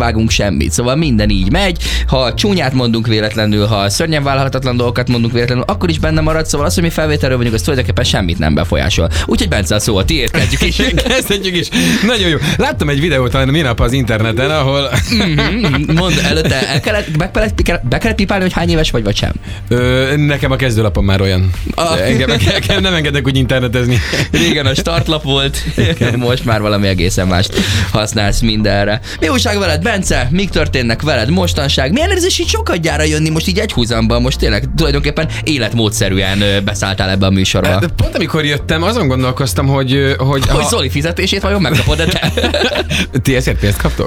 vágunk semmit. Szóval minden így megy, ha csúnyát mondunk véletlenül, ha szörnyen vállalhatatlan dolgokat mondunk véletlenül, akkor is benne marad, szóval az, hogy mi felvételről vagyunk, az tulajdonképpen semmit nem befolyásol. Úgyhogy Bence, a szó a tiéd, kezdjük is. Kezdjük is. Nagyon jó. Láttam egy videót minap az interneten, ahol... Mondd, előtte be kellett pipálni, hogy hány éves vagy sem? Nekem a kezdőlapom már olyan. Engem nem engedek úgy internetezni. Régen a startlap volt, most már valami egészen mást használsz mindenre. Mi újság veled, Bence? Mik történnek veled mostanság? Milyen érzés így sokadjára jönni most így egyhuzamban? Most tényleg tulajdonképpen életmódszerűen beszálltál ebbe a műsorba. De pont amikor jöttem, azon gondolkoztam, hogy Zoli fizetését vajon megkapod-e te? Ti ezért pénzt kaptok?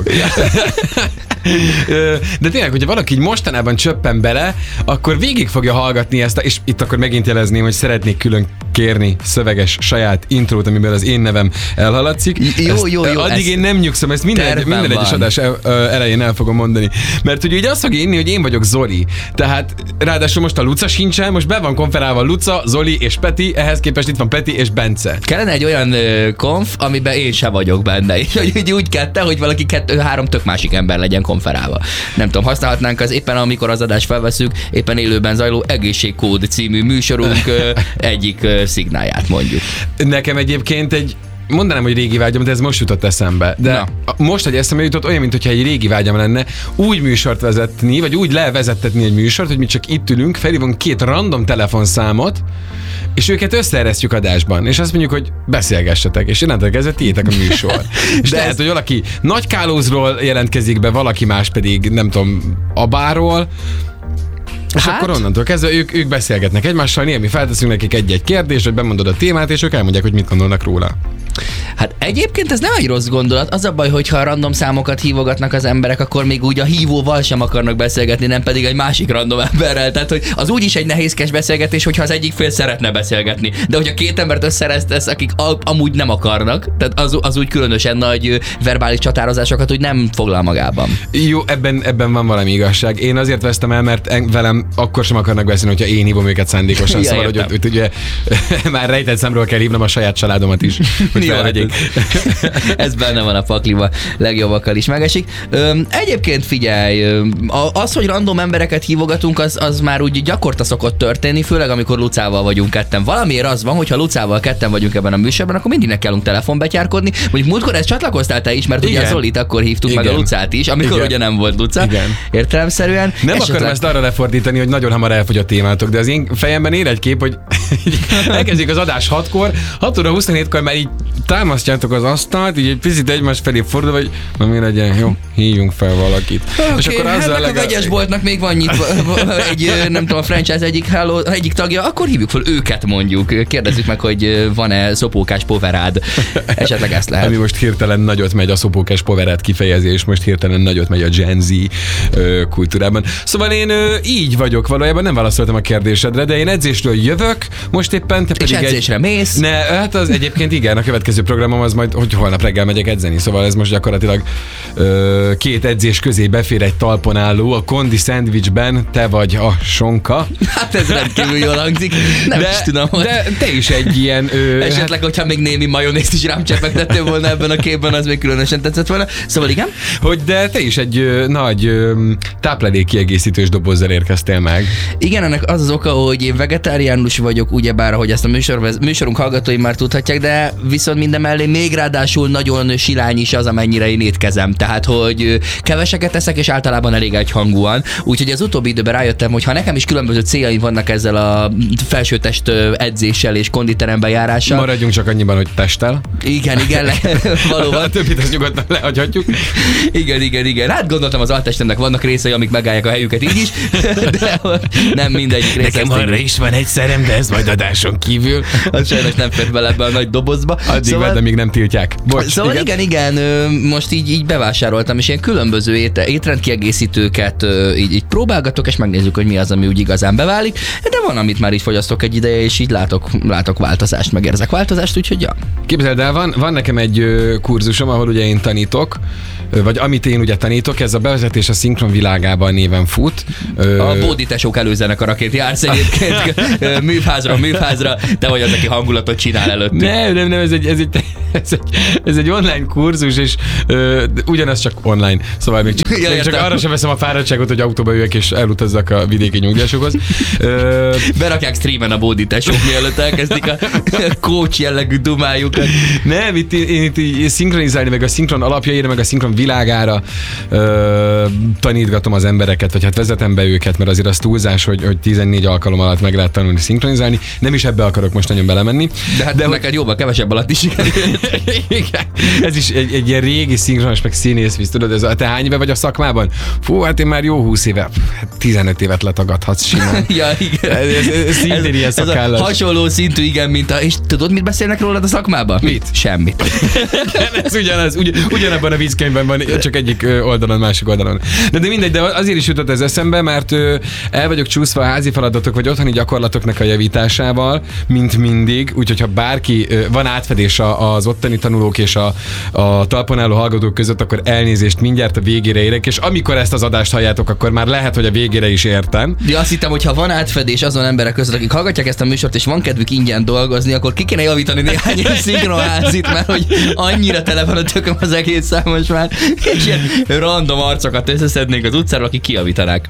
De tényleg, hogyha valaki így mostanában csöppen bele, akkor végig fogja hallgatni ezt, és itt akkor megint jelezném, hogy szeretnék külön kérni szöveges saját intrót, amiben az én nevem elhaladszik. Jó. Addig én nem nyugszom, ezt minden egyes adás elején el fogom mondani. Mert ugye így azt fog inni, hogy én vagyok Zoli. Tehát ráadásul most a Luca sincsen, most be van konferálva Luca, Zoli és Peti, ehhez képest itt van Peti és Bence. Kellene egy olyan konf, amiben én sem vagyok benne. És hogy úgy kette, hogy valaki 2-3 tök másik ember legyen konferálva. Nem tudom, használhatnánk az éppen, amikor az adást felveszünk, éppen élőben zajló Egészségkód című műsorunk egyik szignálját mondjuk. Nekem egyébként mondanám, hogy régi vágyam, de ez most jutott eszembe. De most, hogy eszembe jutott, olyan, mintha egy régi vágyam lenne úgy műsort vezetni, vagy úgy levezettetni egy műsort, hogy mi csak itt ülünk, felhívunk 2 random telefonszámot, és őket összeeresztjük adásban, és azt mondjuk, hogy beszélgessetek, és innentől kezdve tiétek a műsor. És de lehet, hogy valaki Nagykálózról jelentkezik be, valaki más pedig, nem tudom, Abáról, és akkor onnantól kezdve ők beszélgetnek egymással, néha mi felteszünk nekik egy-egy kérdést, hogy bemondod a témát, és ők elmondják, hogy mit gondolnak róla. Hát egyébként ez nem egy rossz gondolat. Az a baj, hogyha random számokat hívogatnak az emberek, akkor még úgy a hívóval sem akarnak beszélgetni, nem pedig egy másik random emberrel. Tehát, hogy az úgyis egy nehézkes beszélgetés, hogyha az egyik fél szeretne beszélgetni. De hogyha 2 embert összeresztesz, akik amúgy nem akarnak, tehát az úgy különösen nagy verbális csatározásokat úgy nem foglal magában. Jó, ebben van valami igazság. Én azért vesztem el, mert velem akkor sem akarnak beszélni, hogyha én hívom őket szándékosan. Ja, szóval, hogy ugye már rejtett szemről kell hívnom a saját családomat is, hogy felvegyék. Ez benne van a pakliba, legjobbakkal is megesik. Egyébként figyelj, az, hogy random embereket hívogatunk, az már úgy gyakorta szokott történni, főleg amikor Lucával vagyunk ketten. Valamiért az van, hogyha Lucával ketten vagyunk ebben a műsorban, akkor mindig kellünk telefonbetyárkodni. Mondjuk múltkor ezt csatlakoztál te is, mert ugye a Zolit akkor hívtuk meg a Lucát is, amikor ugye nem volt Luca. Igen. Értelemszerűen. Nem akarom ezt arra lefordítani, hogy nagyon hamar elfogy a témátok, de az én fejemben él egy kép, hogy elkezdik az adás 6-kor, 6 óra 27-kor már így támasztjátok az asztalt, így egy picit egymás felé fordul, vagy mi legyen, jó, hívjunk fel valakit. Okay, és akkor azzal a vegyesboltnak még van nyitva egy, nem tudom, a franchise egyik tagja, akkor hívjuk fel őket mondjuk. Kérdezzük meg, hogy van-e szopókás poverád. Esetleg ezt lehet. Ami most hirtelen nagyot megy a szopókás poverád kifejezés, most hirtelen nagyot megy a Gen Z kultúrában. Szóval én így vagyok, valójában nem válaszoltam a kérdésedre, de én edzésről jövök, most éppen te pedig és edzésre mész? Ne, hát az egyébként igen, a következő programom az majd, hogy holnap reggel megyek edzeni, szóval ez most gyakorlatilag 2 edzés közé befér egy talpon álló, a kondi szendvicsben te vagy a sonka. Hát ez rendkívül jól hangzik. Nem is tudom, hogy... De te is egy ilyen... Esetleg, hogyha még némi majonézt is rám csepegtettél volna ebben a képben, az még különösen tetszett volna. Szóval igen? Hogy de te is egy nagy táplálékkiegészítős dobozzal érkeztél meg. Igen, ennek az oka, hogy én vegetáriánus vagyok, ugyebár, ahogy ezt a műsorunk hallgatói már tudhatják, de viszont minden mellé még ráadásul nagyon silány is az, amennyire én étkezem. Tehát, hogy keveseket eszek, és általában elég egyhangúan. Úgyhogy az utóbbi időben rájöttem, hogy ha nekem is különböző céljaim vannak ezzel a felsőtest edzéssel és konditerembe járással. Maradjunk csak annyiban, hogy testtel. Igen, valóban. A többit azt nyugodtan lehagyhatjuk. Igen. Hát gondoltam, az alttestemnek vannak részei, amik megállják a helyüket így is, de nem mindegyik része. Nekem arra is van egy szerem, de ez majd adáson kívül. Az sajnos nem fért bele ebbe a nagy dobozba. Addig szóval, de még nem tiltják. Bocs, szóval igen, most így bevásároltam, és ilyen különböző étrendkiegészítőket így próbálgatok, és megnézzük, hogy mi az, ami úgy igazán beválik. De van, amit már így fogyasztok egy ideje, és így látok változást, megérzek változást, úgyhogy ja. Képzeld el, van nekem egy kurzusom, ahol ugye én tanítok, vagy amit én ugye tanítok, ez a bevezetés a szinkron világában néven fut. A Bódi tesók előzenekarakért jársz egyébként műfázra, te vagy az, aki hangulatot csinál előttük. Nem, ez egy ez egy online kurzus, és ugyanaz csak online. Szóval még csak arra sem veszem a fáradtságot, hogy autóba üljek és elutazzak a vidéki nyugdíjasokhoz. Berakják streamen a bódítások, mielőtt elkezdik a coach jellegű dumájukat. Nem, én itt szinkronizálni, meg a szinkron alapjaira, meg a szinkron világára tanítgatom az embereket, vagy hát vezetem be őket, mert azért az túlzás, hogy 14 alkalom alatt meg lehet tanulni szinkronizálni. Nem is ebbe akarok most nagyon belemenni. De hát neked jóval kevesebb alatt is sikerült. Igen. Ez is egy ilyen régi szinkronos, meg színész, tudod, te hány éve vagy a szakmában? Fú, hát én már jó 20 éve, 15 évet letagadhatsz simán. Ja, igen. Ez szintén ilyen szakállas. Hasonló szintű, igen, mint és tudod, mit beszélnek rólad a szakmában? Mit? Semmit. Ez ugyanabban a vízkönyvben van, csak egyik oldalon, másik oldalon. De mindegy, de azért is jutott ez eszembe, mert el vagyok csúszva a házi feladatok vagy otthoni gyakorlatoknak a javításával, mint mindig, úgyhogy ha bárki van átfedés az ottani tanulók és a talpon álló hallgatók között, akkor elnézést, mindjárt a végére érek, és amikor ezt az adást halljátok, akkor már lehet, hogy a végére is értem. De azt hittem, hogy ha van átfedés azon emberek között, akik hallgatják ezt a műsort, és van kedvük ingyen dolgozni, akkor ki kéne javítani néhány ilyen szinkronházit, mert hogy annyira tele van a tököm az egész számos már, és ilyen random arcokat összeszednénk az utcáról, akik kijavítanák.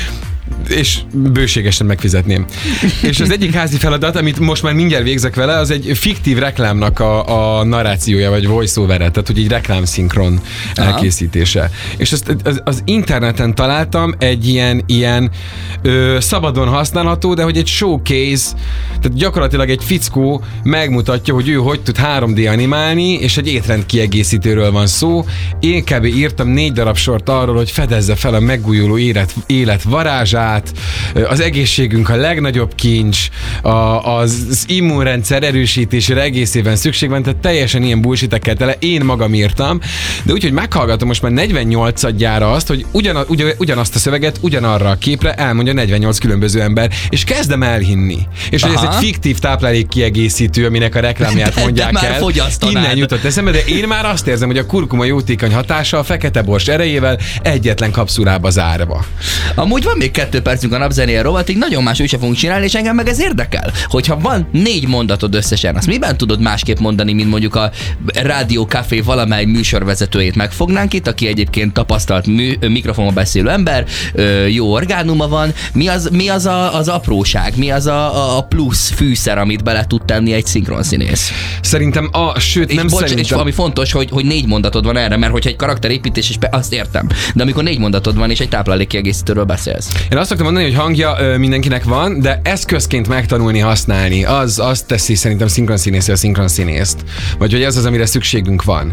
És bőségesen megfizetném. És az egyik házi feladat, amit most már mindjárt végzek vele, az egy fiktív reklámnak a narrációja, vagy voice-over-e, tehát hogy egy reklámszinkron elkészítése. És ezt az interneten találtam egy ilyen szabadon használható, de hogy egy showcase, tehát gyakorlatilag egy fickó megmutatja, hogy ő hogy tud 3D animálni, és egy étrend kiegészítőről van szó. Én kb. Írtam 4 darab sort arról, hogy fedezze fel a megújuló élet varázsát, az egészségünk a legnagyobb kincs, az immunrendszer erősítésére egész évben szükség van, tehát teljesen ilyen bullshit-ekkel tele, én magam írtam, de úgyhogy meghallgatom most már 48-adjára azt, hogy ugyanazt a szöveget ugyanarra a képre elmondja 48 különböző ember, és kezdem elhinni. És hogy ez egy fiktív táplálékkiegészítő, aminek a reklámját mondják el. Innen jutott eszembe, de én már azt érzem, hogy a kurkuma jótékony hatása a fekete bors erejével egyetlen kapszulába zárva. Amúgy van még 2 percünk a napzenéje rovatig, nagyon más úgy sem fogunk csinálni, és engem meg ez érdekel, hogyha van 4 mondatod összesen, azt miben tudod másképp mondani, mint mondjuk a Rádió Café valamely műsorvezetőjét megfognánk itt, aki egyébként tapasztalt mikrofonba beszélő ember, jó orgánuma van, mi az az apróság, mi az a plusz fűszer, amit bele tud tenni egy szinkronszínész? Szerintem és ami fontos, hogy 4 mondatod van erre, mert hogyha egy karakterépítés, és azt értem, de amikor 4 mondatod van, és egy táplálékkiegészítőről beszélsz. Én azt szoktam mondani, hogy hangja mindenkinek van, de eszközként megtanulni használni, az teszi szerintem szinkronszínészé a szinkronszínészt. Vagy hogy ez az, amire szükségünk van.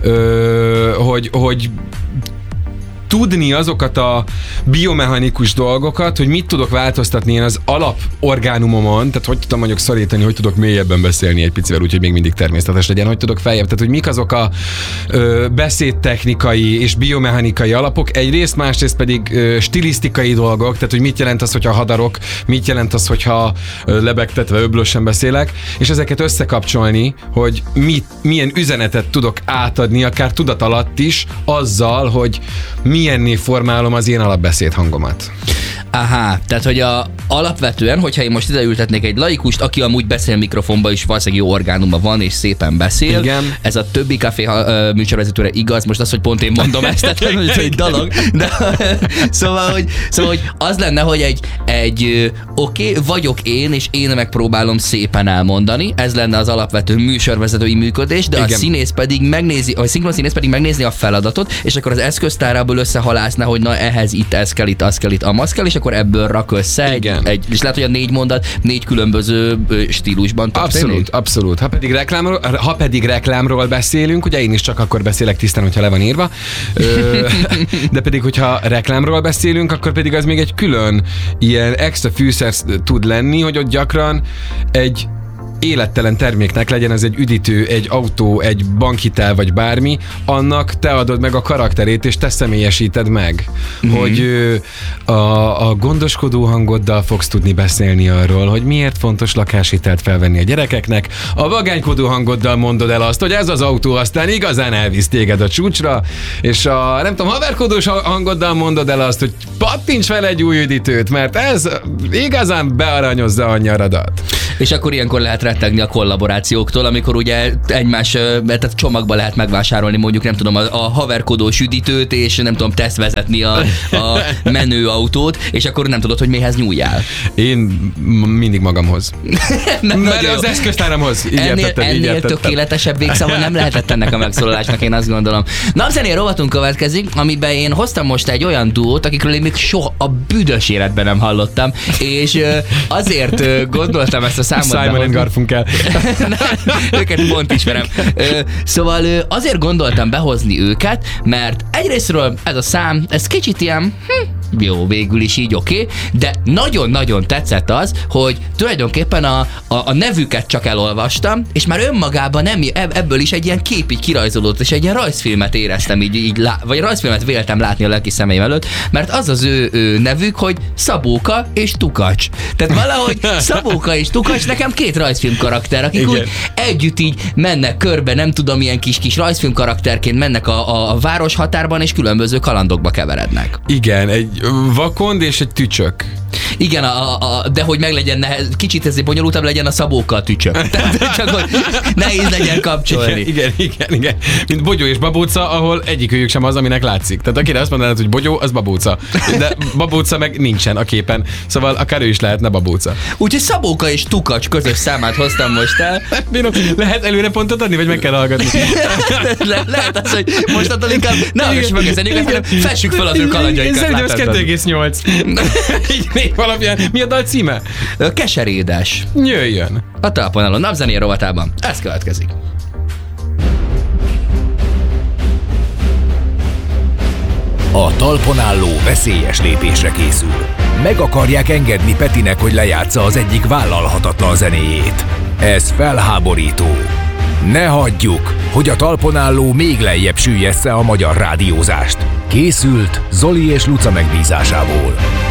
Hogy tudni azokat a biomechanikus dolgokat, hogy mit tudok változtatni én az alaporgánumomon, tehát hogy tudom mondjuk szorítani, hogy tudok mélyebben beszélni egy picivel, úgyhogy még mindig természetes legyen, hogy tudok feljebb, tehát hogy mik azok a beszédtechnikai és biomechanikai alapok, egyrészt, másrészt pedig stilisztikai dolgok, tehát hogy mit jelent az, hogyha hadarok, mit jelent az, hogyha lebegtetve öblösen beszélek, és ezeket összekapcsolni, hogy milyen üzenetet tudok átadni, akár tudat alatt is, azzal, hogy milyenné formálom az én alapbeszéd hangomat. Aha, tehát hogy alapvetően, hogyha én most ideültetnék egy laikust, aki amúgy beszél mikrofonba is, valószínűleg jó orgánuma van, és szépen beszél. Igen. Ez a többi kafé műsorvezetőre igaz, most az, hogy pont én mondom ezt, tehát ez egy dolog. De, szóval, hogy az lenne, hogy egy oké, vagyok én, és én megpróbálom szépen elmondani, ez lenne az alapvető műsorvezetői működés, de igen. A színész pedig megnézi, a szinkronszínész pedig megnézni a feladatot, és akkor az eszköztárából összehalászna, hogy na ehhez itt ez kell, itt az kell, itt amaz kell, és akkor ebből rak össze és lehet, hogy a 4 mondat 4 különböző stílusban történik. Abszolút. Ha pedig reklámról beszélünk, ugye én is csak akkor beszélek tisztán, hogyha le van írva, de pedig, hogyha reklámról beszélünk, akkor pedig az még egy külön ilyen extra fűszer tud lenni, hogy ott gyakran egy élettelen terméknek legyen ez egy üdítő, egy autó, egy bankhitel vagy bármi, annak te adod meg a karakterét, és te személyesíted meg. Hogy a gondoskodó hangoddal fogsz tudni beszélni arról, hogy miért fontos lakáshitelt felvenni a gyerekeknek, a vagánykodó hangoddal mondod el azt, hogy ez az autó aztán igazán elvisz téged a csúcsra, és a nem tudom, haverkodós hangoddal mondod el azt, hogy pattints fel egy új üdítőt, mert ez igazán bearanyozza a nyaradat. És akkor ilyenkor lehet rettegni a kollaborációktól, amikor ugye egymás, tehát csomagba lehet megvásárolni mondjuk, nem tudom, a haverkodós üdítőt, és nem tudom, tesztvezetni a menő autót, és akkor nem tudod, hogy mihez nyúljál. Én mindig magamhoz. Mert az eszköztáramhoz. Ennél tökéletesebb végszava nem lehetett ennek a megszólalásnak, én azt gondolom. Napzenei rovatunk következik, amiben én hoztam most egy olyan duót, akikről én még soha a büdös életben nem hallottam, és azért gondoltam ezt a számot. Simon and Garfunkel. Őket pont ismerem. Szóval azért gondoltam behozni őket, mert egyrésztről ez a szám, ez kicsit ilyen, jó, végül is így oké, de nagyon-nagyon tetszett az, hogy tulajdonképpen a nevüket csak elolvastam, és már önmagában ebből is egy ilyen kép így kirajzolódott, és egy ilyen rajzfilmet éreztem vagy rajzfilmet véltem látni a lelki szemeim előtt, mert az az ő nevük, hogy Szabóka és Tukacs. Tehát valahogy Szabóka és Tukacs nekem két rajzfilm karakter, akik úgy együtt így mennek körbe, nem tudom, ilyen kis rajzfilm karakterként mennek a város határban, és különböző kalandokba keverednek. Igen, egy vakond és egy tücsök. Igen, de hogy meglegyen, kicsit ezért bonyolultabb legyen a Szabóka a tücsök. Tehát csak hogy nehéz legyen kapcsolni. Igen. Mint Bogyó és Babóca, ahol egyikőjük sem az, aminek látszik. Tehát akire azt mondanád, hogy Bogyó, az Babóca. De Babóca meg nincsen a képen. Szóval akár ő is lehetne Babóca. Úgyhogy Szabóka és Tukacs közös számát hoztam most el. Lehet előre pontot adni, vagy meg kell hallgatni? Lehet az, hogy mostantól inkább ne hallgassuk meg a zenéket, hanem fessük fel az ő kalandjaikat. Szerintem ez 2,8. Így név alapján. Mi a dal címe? Keserédes. Jöjjön. A Talpon napzenéje rovatában. Ez következik. A talpon álló veszélyes lépésre készül. Meg akarják engedni Petinek, hogy lejátsza az egyik vállalhatatlan zenéjét. Ez felháborító. Ne hagyjuk, hogy a talpon álló még lejjebb süllyessze a magyar rádiózást. Készült Zoli és Luca megbízásából.